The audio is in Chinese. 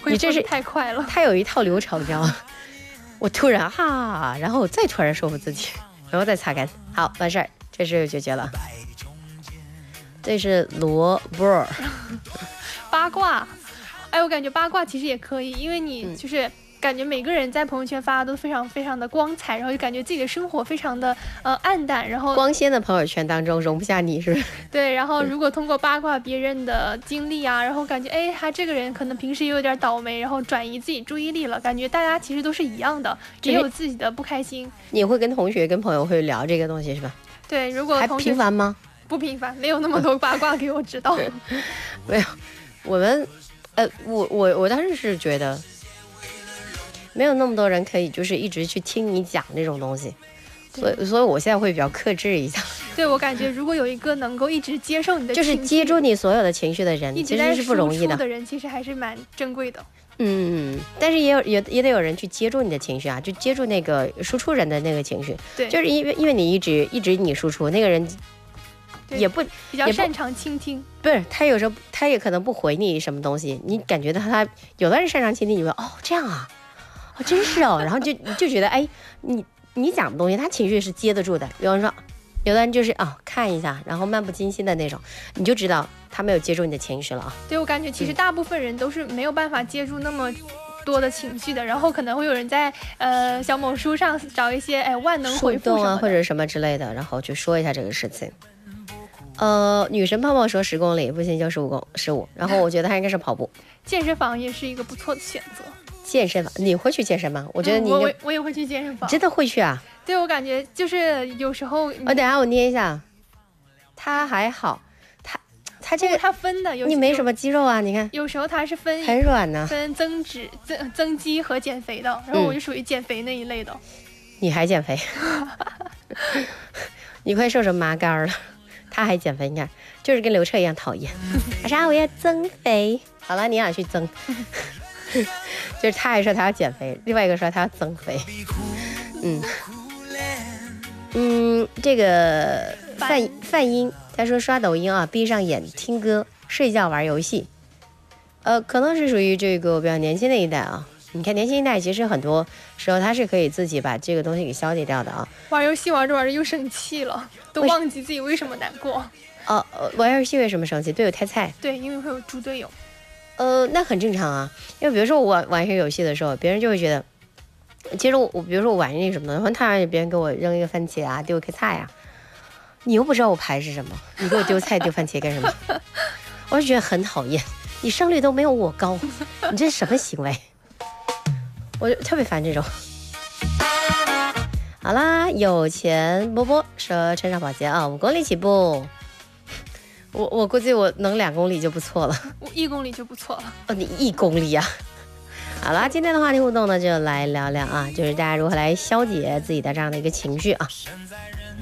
你这是太快了， 他有一套流程，你知道吗？我突然哈，然后我再突然说服自己，然后再擦干，好，完事儿，这事就解决了。这是萝卜八卦。哎，我感觉八卦其实也可以，因为你就是感觉每个人在朋友圈发都非常非常的光彩，然后就感觉自己的生活非常的暗淡，然后光鲜的朋友圈当中容不下你，是不是？ 对，然后如果通过八卦别人的经历啊，然后感觉哎，他这个人可能平时也有点倒霉，然后转移自己注意力了，感觉大家其实都是一样的，也有自己的不开心。 你会跟同学跟朋友会聊这个东西是吧？ 对，如果还频繁吗？ 不频繁，没有那么多八卦给我知道。 没有，我们我当时是觉得没有那么多人可以就是一直去听你讲这种东西，所以我现在会比较克制一下。 对，我感觉如果有一个能够一直接受你的情绪， 就是接住你所有的情绪的人，其实是不容易的人，其实还是蛮珍贵的。 但是也得有人去接住你的情绪啊，就接住那个输出人的那个情绪。 对， 就是因为你一直你输出，那个人也不比较擅长倾听。 不是，他有时候他也可能不回你什么东西，你感觉到他有的人擅长倾听，你会哦这样啊，哦真是哦，然后就觉得哎你讲的东西他情绪是接得住的。比方说有的人就是看一下，然后漫不经心的那种，你就知道他没有接住你的情绪了啊。 对，我感觉其实大部分人都是没有办法接住那么多的情绪的，然后可能会有人在小某书上找一些万能回复啊或者什么之类的，然后去说一下这个事情。女神泡泡说10公里，不行就15，然后我觉得他应该是跑步。 健身房也是一个不错的选择。 健身房你会去健身吗？我觉得你我也会去健身房。 真的会去啊？ 对，我感觉就是有时候等下我捏一下，他还好，他这个他分的， 你没什么肌肉啊，你看有时候他是分很软呢， 分增肌和减肥的，然后我就属于减肥那一类的。 你还减肥？你快瘦成麻杆了。他还减肥，你看就是跟刘彻一样讨厌。他说我要增肥，好了，你想去增。就是他还说他要减肥，另外一个说他要增肥。这个范英他说刷抖音啊，闭上眼听歌，睡觉玩游戏。可能是属于这个比较年轻的一代啊。你看年轻一代其实很多时候他是可以自己把这个东西给消解掉的啊。 玩游戏玩着玩着又生气了，都忘记自己为什么难过。 玩游戏为什么生气？队友太菜。 对，因为会有猪队友。 那很正常啊。因为比如说我玩一些游戏的时候，别人就会觉得，其实我比如说我玩那个什么的，他让别人给我扔一个番茄啊，丢一颗菜啊，你又不知道我牌是什么，你给我丢菜丢番茄干什么？我就觉得很讨厌，你胜率都没有我高，你这是什么行为？我就特别烦这种。好啦，有钱波波说趁上保洁啊，5公里起步。我估计我能2公里就不错了。 我1公里就不错了。 你1公里啊？好啦，今天的话题互动呢，就来聊聊啊，就是大家如何来消解自己的这样的一个情绪啊。